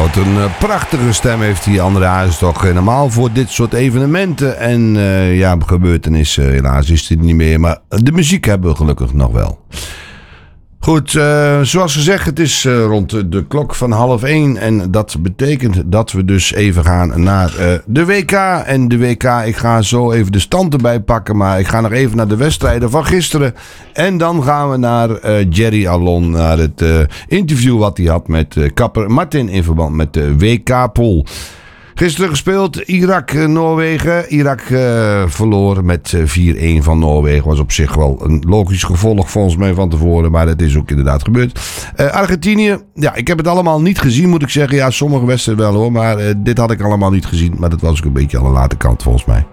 wat een prachtige stem heeft die André Hazes toch helemaal voor dit soort evenementen en gebeurtenissen. Helaas is het niet meer, maar de muziek hebben we gelukkig nog wel. Goed, zoals gezegd, het is rond de klok van 12:30 en dat betekent dat we dus even gaan naar de WK. En de WK, ik ga zo even de stand erbij pakken, maar ik ga nog even naar de wedstrijden van gisteren. En dan gaan we naar Jerry Alon, naar het interview wat hij had met kapper Martin in verband met de WK-pool. Gisteren gespeeld, Irak-Noorwegen. Irak verloor met 4-1 van Noorwegen. Was op zich wel een logisch gevolg volgens mij van tevoren. Maar dat is ook inderdaad gebeurd. Argentinië, ja, ik heb het allemaal niet gezien moet ik zeggen. Ja, sommige wedstrijden wel hoor. Maar dit had ik allemaal niet gezien. Maar dat was ook een beetje aan de late kant volgens mij.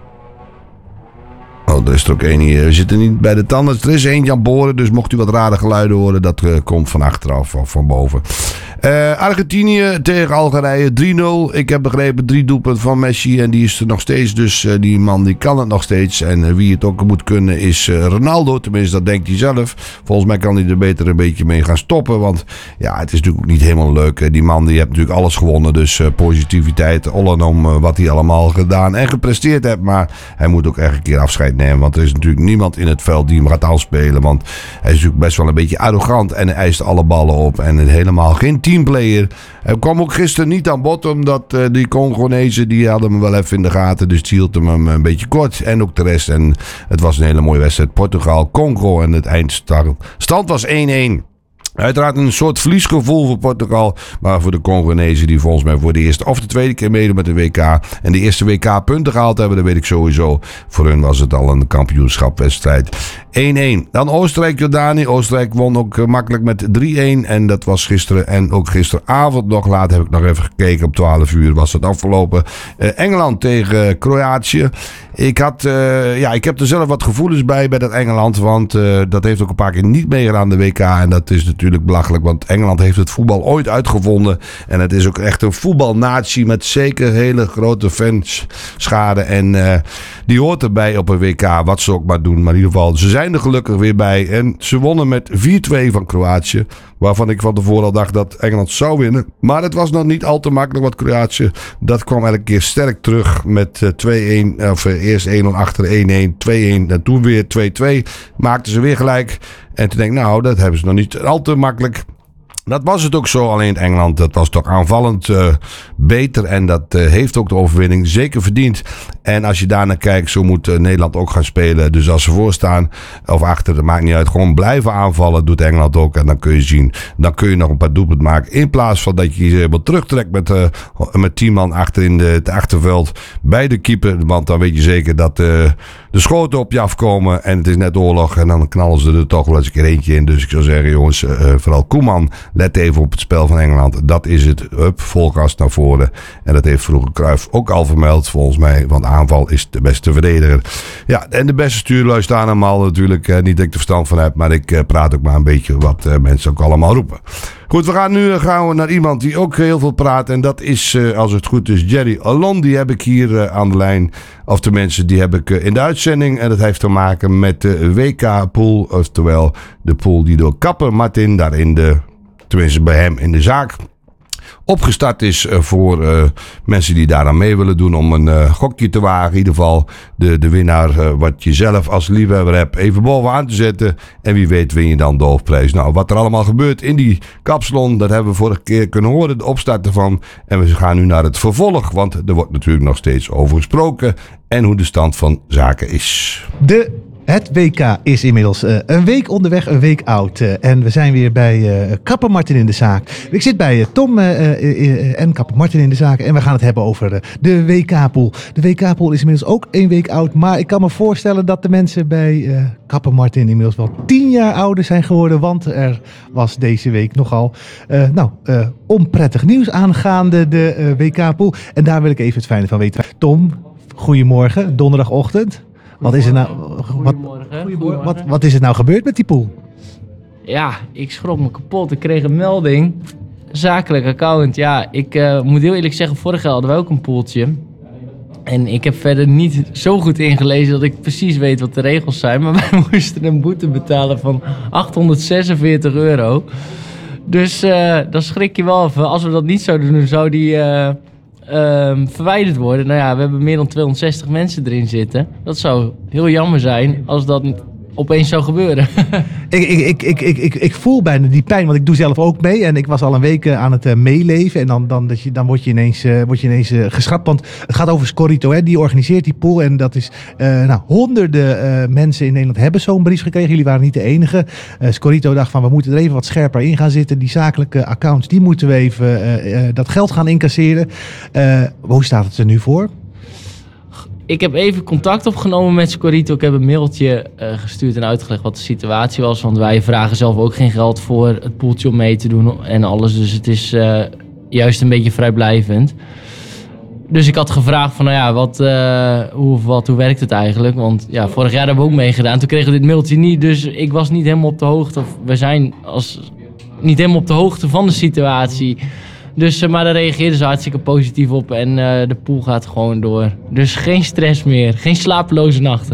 Oh, er is er ook één hier. We zitten niet bij de tandarts. Er is eentje aan boren, dus mocht u wat rare geluiden horen, dat komt van achteraf of van boven. Argentinië tegen Algerije 3-0. Ik heb begrepen 3 doelpunten van Messi en die is er nog steeds. Dus die man die kan het nog steeds. En wie het ook moet kunnen is Ronaldo. Tenminste, dat denkt hij zelf. Volgens mij kan hij er beter een beetje mee gaan stoppen. Want ja, het is natuurlijk ook niet helemaal leuk. Die man die heeft natuurlijk alles gewonnen. Dus positiviteit, allen om wat hij allemaal gedaan en gepresteerd heeft. Maar hij moet ook echt een keer afscheid nemen. Want er is natuurlijk niemand in het veld die hem gaat afspelen. Want hij is natuurlijk best wel een beetje arrogant. En hij eist alle ballen op. En helemaal geen teamplayer. Hij kwam ook gisteren niet aan bod. Omdat die Congonezen die hadden hem wel even in de gaten. Dus het hield hem een beetje kort. En ook de rest. En het was een hele mooie wedstrijd. Portugal, Congo. En het eindstand was 1-1. Uiteraard een soort verliesgevoel voor Portugal. Maar voor de Congonezen die volgens mij voor de eerste of de tweede keer meedoen met de WK. En de eerste WK punten gehaald hebben, dat weet ik sowieso. Voor hun was het al een kampioenschapwedstrijd. 1-1. Dan Oostenrijk-Jordanië. Oostenrijk won ook makkelijk met 3-1. En dat was gisteren. En ook gisteravond nog laat heb ik nog even gekeken. Op 12 uur was het afgelopen. Engeland tegen Kroatië. Ik heb er zelf wat gevoelens bij dat Engeland. Want dat heeft ook een paar keer niet meegedaan aan de WK. En dat is natuurlijk belachelijk. Want Engeland heeft het voetbal ooit uitgevonden. En het is ook echt een voetbalnatie met zeker hele grote fansschade. En die hoort erbij op een WK. Wat ze ook maar doen. Maar in ieder geval, ze zijn er gelukkig weer bij. En ze wonnen met 4-2 van Kroatië. Waarvan ik van tevoren al dacht dat Engeland zou winnen. Maar het was nog niet al te makkelijk. Want Kroatië, dat kwam elke keer sterk terug met 2-1. Of eerst 1-0 achter 1-1, 2-1. En toen weer 2-2. Maakten ze weer gelijk. En toen denk ik, nou, dat hebben ze nog niet al te makkelijk. Dat was het ook zo, alleen Engeland, dat was toch aanvallend beter. En dat heeft ook de overwinning zeker verdiend. En als je daarnaar kijkt, zo moet Nederland ook gaan spelen. Dus als ze voorstaan of achter, dat maakt niet uit. Gewoon blijven aanvallen, doet Engeland ook. En dan kun je zien, dan kun je nog een paar doelpunten maken. In plaats van dat je je helemaal terugtrekt met 10 man achter in het achterveld bij de keeper. Want dan weet je zeker dat de schoten op je afkomen. En het is net oorlog. En dan knallen ze er toch wel eens een keer eentje in. Dus ik zou zeggen, jongens, vooral Koeman, let even op het spel van Engeland. Dat is het. Vol gas naar voren. En dat heeft vroeger Cruijff ook al vermeld, volgens mij. Want aanval is de beste verdediger. Ja, en de beste stuurlui staan allemaal natuurlijk. Niet dat ik er verstand van heb, maar ik praat ook maar een beetje wat mensen ook allemaal roepen. Goed, we gaan naar iemand die ook heel veel praat. En dat is, als het goed is, Jerry Alon. Die heb ik hier aan de lijn. Of de mensen, die heb ik in de uitzending. En dat heeft te maken met de WK-pool. Oftewel de pool die door kapper Martin daar tenminste bij hem in de zaak opgestart is voor mensen die daaraan mee willen doen om een gokje te wagen. In ieder geval de winnaar wat je zelf als liefhebber hebt even bovenaan te zetten. En wie weet win je dan de hoofdprijs. Nou, wat er allemaal gebeurt in die kapsalon, dat hebben we vorige keer kunnen horen, de opstart ervan. En we gaan nu naar het vervolg, want er wordt natuurlijk nog steeds over gesproken. En hoe de stand van zaken is. Het WK is inmiddels een week onderweg, een week oud. En we zijn weer bij kapper Martin in de zaak. Ik zit bij Tom en kapper Martin in de zaak. En we gaan het hebben over de WK-pool. De WK-pool is inmiddels ook een week oud. Maar ik kan me voorstellen dat de mensen bij kapper Martin inmiddels wel 10 jaar ouder zijn geworden. Want er was deze week nogal onprettig nieuws aangaande de WK-pool. En daar wil ik even het fijne van weten. Tom, goedemorgen, donderdagochtend. Wat is er nou? Wat is er nou gebeurd met die pool? Ja, ik schrok me kapot. Ik kreeg een melding. Zakelijk account. Ja, ik moet heel eerlijk zeggen, vorig jaar hadden we ook een poeltje. En ik heb verder niet zo goed ingelezen dat ik precies weet wat de regels zijn. Maar wij moesten een boete betalen van €846. Dus dan schrik je wel even. Als we dat niet zouden doen, zou die verwijderd worden. Nou ja, we hebben meer dan 260 mensen erin zitten. Dat zou heel jammer zijn als dat opeens zou gebeuren. Ik voel bijna die pijn, want ik doe zelf ook mee. En ik was al een week aan het meeleven. En dan word je ineens geschrapt. Want het gaat over Scorito, hè? Die organiseert die pool. En dat is honderden mensen in Nederland hebben zo'n brief gekregen. Jullie waren niet de enige. Scorito dacht van, we moeten er even wat scherper in gaan zitten. Die zakelijke accounts, die moeten we even dat geld gaan incasseren. Hoe staat het er nu voor? Ik heb even contact opgenomen met Scorito. Ik heb een mailtje gestuurd en uitgelegd wat de situatie was. Want wij vragen zelf ook geen geld voor het poeltje om mee te doen en alles. Dus het is juist een beetje vrijblijvend. Dus ik had gevraagd van, nou ja, hoe werkt het eigenlijk? Want ja, vorig jaar hebben we ook meegedaan. Toen kregen we dit mailtje niet. Dus ik was niet helemaal op de hoogte. Of we zijn niet helemaal op de hoogte van de situatie. Dus, maar daar reageerden ze hartstikke positief op en de pool gaat gewoon door. Dus geen stress meer, geen slapeloze nachten.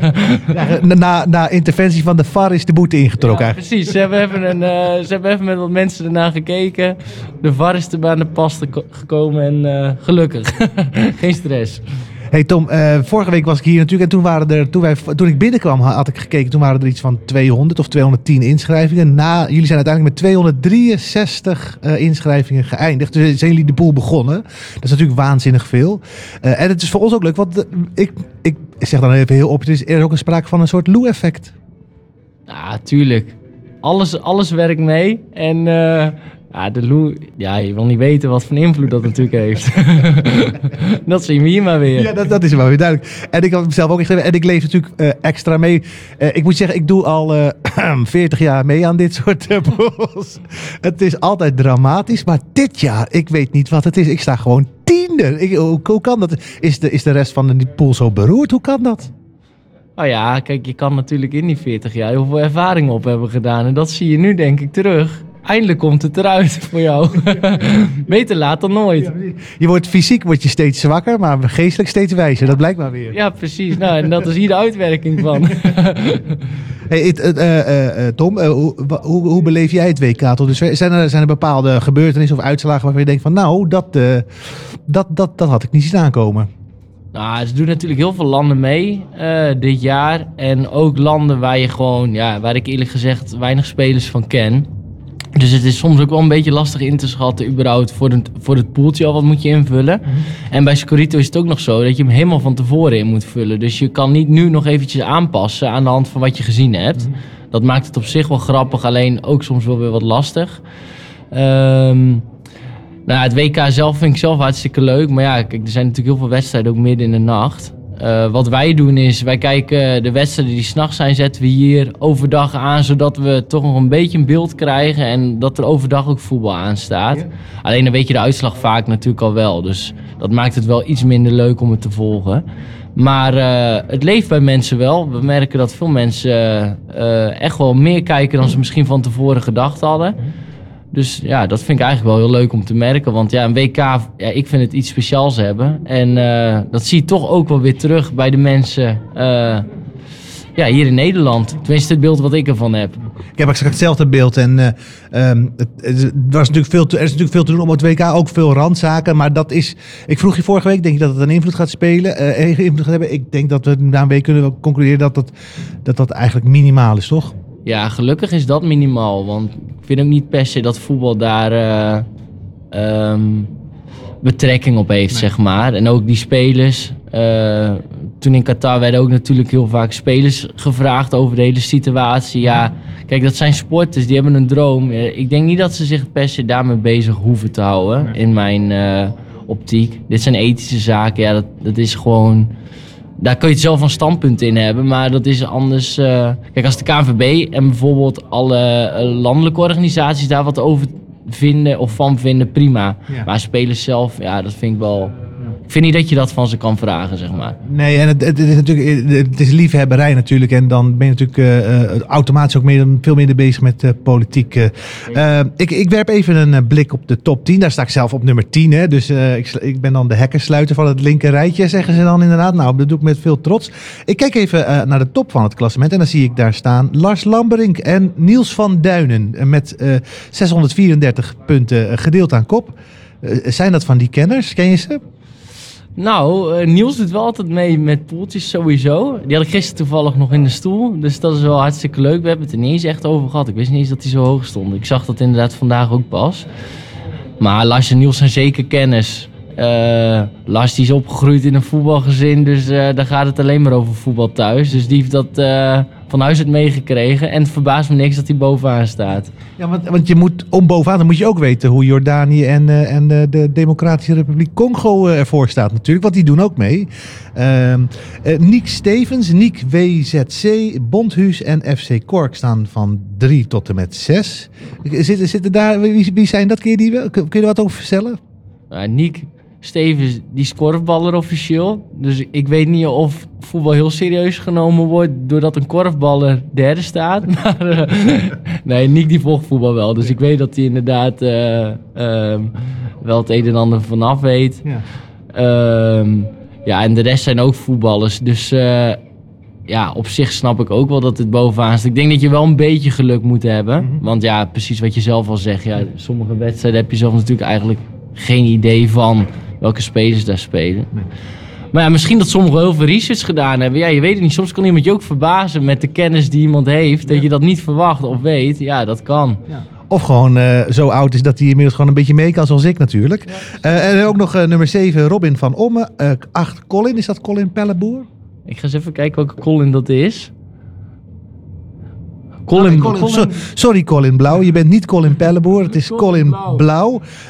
Na interventie van de VAR is de boete ingetrokken. Ja, precies, ze hebben even met wat mensen ernaar gekeken. De VAR is er aan de pas gekomen en gelukkig, geen stress. Hey Tom, vorige week was ik hier natuurlijk en toen ik binnenkwam had ik gekeken, toen waren er iets van 200 of 210 inschrijvingen. Jullie zijn uiteindelijk met 263 inschrijvingen geëindigd. Dus zijn jullie de boel begonnen. Dat is natuurlijk waanzinnig veel. En het is voor ons ook leuk, want ik zeg dan even heel op, er is ook een sprake van een soort Lou-effect. Ja, tuurlijk. Alles werkt mee en... Ja, de Lou, ja, je wil niet weten wat voor invloed dat natuurlijk heeft. Dat zien we hier maar weer. Ja, dat is maar weer duidelijk. En ik had het zelf ook geschreven. En ik leef natuurlijk extra mee. Ik moet zeggen, ik doe al 40 jaar mee aan dit soort pools. Het is altijd dramatisch. Maar dit jaar, ik weet niet wat het is. Ik sta gewoon 10e. Hoe kan dat? Is de rest van de pool zo beroerd? Hoe kan dat? Oh ja, kijk, je kan natuurlijk in die 40 jaar heel veel ervaring op hebben gedaan. En dat zie je nu denk ik terug. Eindelijk komt het eruit voor jou. Beter laat dan nooit. Je wordt fysiek steeds zwakker, maar geestelijk steeds wijzer. Dat blijkt maar weer. Ja, precies. Nou, en dat is hier de uitwerking van. Hey, Tom, hoe beleef jij het WK tot dusver? Zijn er bepaalde gebeurtenissen of uitslagen waarvan je denkt van nou, dat had ik niet zien aankomen? Nou, ze doen natuurlijk heel veel landen mee dit jaar. En ook landen waar je gewoon, ja, waar ik eerlijk gezegd weinig spelers van ken. Dus het is soms ook wel een beetje lastig in te schatten überhaupt voor het poeltje al wat moet je invullen. Mm-hmm. En bij Scorito is het ook nog zo dat je hem helemaal van tevoren in moet vullen. Dus je kan niet nu nog eventjes aanpassen aan de hand van wat je gezien hebt. Mm-hmm. Dat maakt het op zich wel grappig, alleen ook soms wel weer wat lastig. Nou, het WK zelf vind ik zelf hartstikke leuk. Maar ja, kijk, er zijn natuurlijk heel veel wedstrijden ook midden in de nacht. Wat wij doen is, wij kijken de wedstrijden die 's nachts zijn, zetten we hier overdag aan, zodat we toch nog een beetje een beeld krijgen en dat er overdag ook voetbal aan staat. Ja. Alleen dan weet je de uitslag vaak natuurlijk al wel, dus dat maakt het wel iets minder leuk om het te volgen. Maar het leeft bij mensen wel. We merken dat veel mensen echt wel meer kijken dan ze misschien van tevoren gedacht hadden. Dus ja, dat vind ik eigenlijk wel heel leuk om te merken. Want ja, een WK, ja, ik vind het iets speciaals hebben. En dat zie je toch ook wel weer terug bij de mensen ja, hier in Nederland. Tenminste, het beeld wat ik ervan heb. Ik heb exact hetzelfde beeld. En er is natuurlijk veel te doen om het WK. Ook veel randzaken. Maar dat is... Ik vroeg je vorige week, denk je dat het een invloed gaat spelen? Invloed gaat hebben? Ik denk dat we na een week kunnen concluderen dat eigenlijk minimaal is, toch? Ja, gelukkig is dat minimaal. Want ik vind ook niet per se dat voetbal daar betrekking op heeft, zeg maar. En ook die spelers. Toen in Qatar werden ook natuurlijk heel vaak spelers gevraagd over de hele situatie. Ja, kijk, dat zijn sporters, die hebben een droom. Ik denk niet dat ze zich per se daarmee bezig hoeven te houden, in mijn optiek. Dit zijn ethische zaken, ja, dat is gewoon... Daar kun je het zelf een standpunt in hebben, maar dat is anders. Kijk, als de KNVB en bijvoorbeeld alle landelijke organisaties daar wat over vinden of van vinden, prima. Ja. Maar spelers zelf, ja, dat vind ik Ik vind niet dat je dat van ze kan vragen, zeg maar. Nee, en het is natuurlijk, het is liefhebberij natuurlijk. En dan ben je natuurlijk automatisch ook veel meer bezig met politiek. Ik werp even een blik op de top 10. Daar sta ik zelf op nummer 10. Hè. Dus ik ben dan de hekkersluiter van het linker rijtje, zeggen ze dan inderdaad. Nou, dat doe ik met veel trots. Ik kijk even naar de top van het klassement. En dan zie ik daar staan Lars Lamberink en Niels van Duinen. Met 634 punten gedeeld aan kop. Zijn dat van die kenners? Ken je ze? Nou, Niels doet wel altijd mee met poeltjes sowieso. Die had ik gisteren toevallig nog in de stoel. Dus dat is wel hartstikke leuk. We hebben het er niet eens echt over gehad. Ik wist niet eens dat hij zo hoog stond. Ik zag dat inderdaad vandaag ook pas. Maar Lars en Niels zijn zeker kennis. Lars die is opgegroeid in een voetbalgezin. Dus daar gaat het alleen maar over voetbal thuis. Dus die heeft dat van huis uit meegekregen. En het verbaast me niks dat hij bovenaan staat. Ja, want je moet, om bovenaan, dan moet je ook weten hoe Jordanië en de Democratische Republiek Congo ervoor staat natuurlijk. Want die doen ook mee. Niek Stevens, Niek WZC, Bondhuis en FC Kork staan van 3 tot en met 6. Zitten daar, wie zijn dat? Kun je er wat over vertellen? Niek Stevens, die is korfballer officieel. Dus ik weet niet of voetbal heel serieus genomen wordt doordat een korfballer derde staat. Maar nee, Niek die volgt voetbal wel. Dus ik weet dat hij inderdaad wel het een en ander vanaf weet. Ja. Ja, en de rest zijn ook voetballers. Dus ja, op zich snap ik ook wel dat het bovenaan staat. Ik denk dat je wel een beetje geluk moet hebben. Mm-hmm. Want ja, precies wat je zelf al zegt. Ja, sommige wedstrijden heb je zelf natuurlijk eigenlijk geen idee van welke spelers daar spelen. Nee. Maar ja, misschien dat sommigen heel veel research gedaan hebben. Ja, je weet het niet. Soms kan iemand je ook verbazen met de kennis die iemand heeft. Dat je dat niet verwacht of weet. Ja, dat kan. Ja. Of gewoon zo oud is dat hij inmiddels gewoon een beetje mee kan zoals ik natuurlijk. Ja. En ook nog nummer 7, Robin van Omme. 8, Colin. Is dat Colin Pelleboer? Ik ga eens even kijken welke Colin dat is. Colin. Sorry Colin Blauw, je bent niet Colin Pelleboer, het is Colin Blauw.